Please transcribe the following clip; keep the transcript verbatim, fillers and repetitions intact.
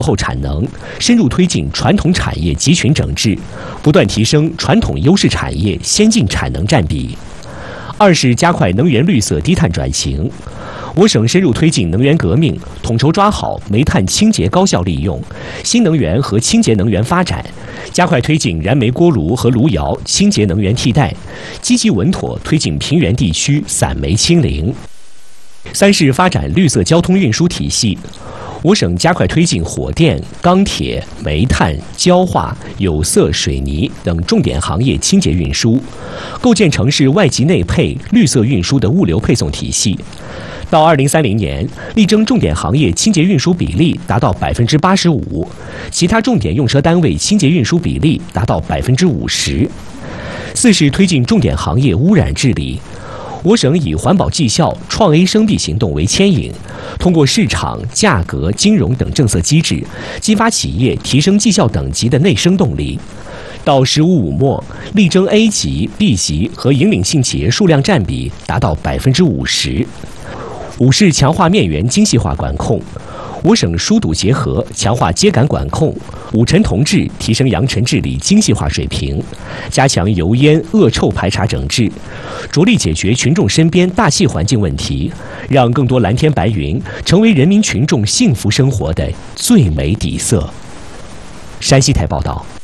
后产能，深入推进传统产业集群整治，不断提升传统优势产业先进产能占比。二是加快能源绿色低碳转型。我省深入推进能源革命，统筹抓好煤炭清洁高效利用、新能源和清洁能源发展，加快推进燃煤锅炉和炉窑清洁能源替代，积极稳妥推进平原地区散煤清零。三是发展绿色交通运输体系。我省加快推进火电、钢铁、煤炭、焦化、有色、水泥等重点行业清洁运输，构建城市外集内配绿色运输的物流配送体系。到二零三零年，力争重点行业清洁运输比例达到百分之八十五，其他重点用车单位清洁运输比例达到百分之五十。四是推进重点行业污染治理。我省以环保绩效、创 A 生 B 行动为牵引，通过市场、价格、金融等政策机制，激发企业提升绩效等级的内生动力。到“十五五”末，力争 A 级、B 级和引领性企业数量占比达到百分之五十。五是强化面源精细化管控。我省疏堵结合，强化秸秆管控，五尘同治，提升扬尘治理精细化水平，加强油烟、恶臭排查整治，着力解决群众身边大气环境问题，让更多蓝天白云成为人民群众幸福生活的最美底色。山西台报道。